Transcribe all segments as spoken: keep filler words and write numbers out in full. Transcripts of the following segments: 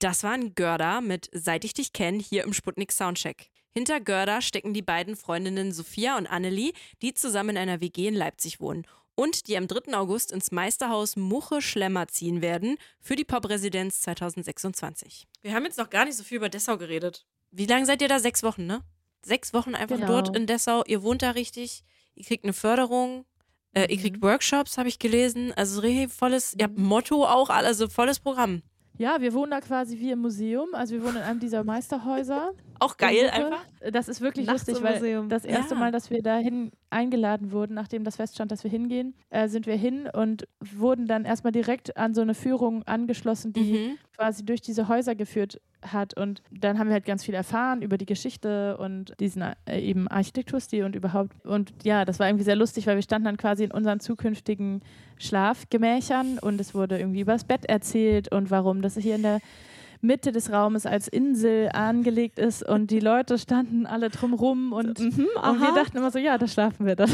Das waren Görda mit Seit ich dich kenn hier im Sputnik Soundcheck. Hinter Görda stecken die beiden Freundinnen Sophia und Annelie, die zusammen in einer W G in Leipzig wohnen und die am dritten August ins Meisterhaus Muche Schlemmer ziehen werden für die Popresidenz zwanzig sechsundzwanzig. Wir haben jetzt noch gar nicht so viel über Dessau geredet. Wie lange seid ihr da? Sechs Wochen, ne? Sechs Wochen einfach Genau. dort in Dessau. Ihr wohnt da richtig, ihr kriegt eine Förderung, äh, ihr kriegt Workshops, habe ich gelesen. Also richtig volles, ihr habt ein Motto auch, also volles Programm. Ja, wir wohnen da quasi wie im Museum. Also wir wohnen in einem dieser Meisterhäuser. Auch geil einfach. Das ist wirklich Nachts lustig, im weil Museum. das erste Ja. Mal, dass wir dahin eingeladen wurden, nachdem das feststand, dass wir hingehen, äh, sind wir hin und wurden dann erstmal direkt an so eine Führung angeschlossen, die Mhm. quasi durch diese Häuser geführt hat. Und dann haben wir halt ganz viel erfahren über die Geschichte und diesen äh, eben Architekturstil und überhaupt. Und ja, das war irgendwie sehr lustig, weil wir standen dann quasi in unseren zukünftigen Schlafgemächern und es wurde irgendwie über das Bett erzählt und warum das hier in der Mitte des Raumes als Insel angelegt ist und die Leute standen alle drumrum und, Mhm, und wir aha. dachten immer so, ja, da schlafen wir dann.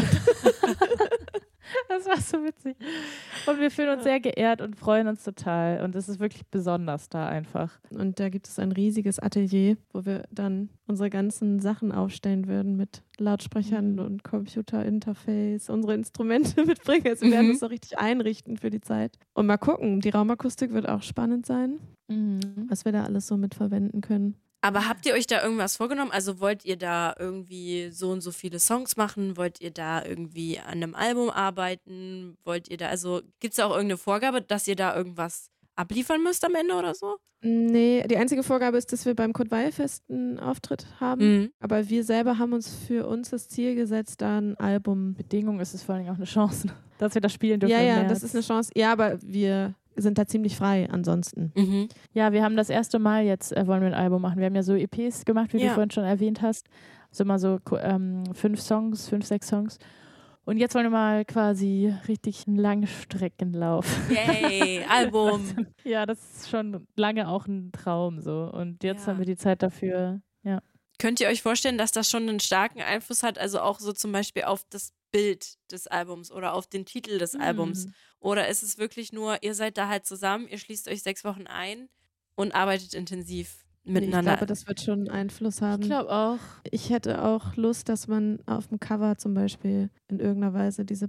Das war so witzig. Und wir fühlen uns sehr geehrt und freuen uns total. Und es ist wirklich besonders da einfach. Und da gibt es ein riesiges Atelier, wo wir dann unsere ganzen Sachen aufstellen würden mit Lautsprechern Mhm. und Computerinterface, unsere Instrumente mitbringen. Also wir werden Mhm. uns so richtig einrichten für die Zeit. Und mal gucken, die Raumakustik wird auch spannend sein, Mhm. was wir da alles so mit verwenden können. Aber habt ihr euch da irgendwas vorgenommen? Also wollt ihr da irgendwie so und so viele Songs machen? Wollt ihr da irgendwie an einem Album arbeiten? Wollt ihr da, also gibt es da auch irgendeine Vorgabe, dass ihr da irgendwas abliefern müsst am Ende oder so? Nee, die einzige Vorgabe ist, dass wir beim Kurt-Weill-Fest einen Auftritt haben. Mhm. Aber wir selber haben uns für uns das Ziel gesetzt, da ein Album. Bedingung ist es vor allem auch eine Chance, dass wir das spielen dürfen. Ja, im ja, März. das ist eine Chance. Ja, aber wir sind da ziemlich frei ansonsten. Mhm. Ja, wir haben das erste Mal jetzt, äh, wollen wir ein Album machen. Wir haben ja so E Ps gemacht, wie Ja. du vorhin schon erwähnt hast. Also immer so ähm, fünf Songs, fünf, sechs Songs. Und jetzt wollen wir mal quasi richtig einen Langstreckenlauf. Yay, Album. Ja, das ist schon lange auch ein Traum so. Und jetzt Ja. haben wir die Zeit dafür. Ja. Könnt ihr euch vorstellen, dass das schon einen starken Einfluss hat, also auch so zum Beispiel auf das Bild des Albums oder auf den Titel des Mhm. Albums? Oder ist es wirklich nur, ihr seid da halt zusammen, ihr schließt euch sechs Wochen ein und arbeitet intensiv Nee, ich miteinander? glaube, das wird schon Einfluss haben. Ich glaube auch. Ich hätte auch Lust, dass man auf dem Cover zum Beispiel in irgendeiner Weise diese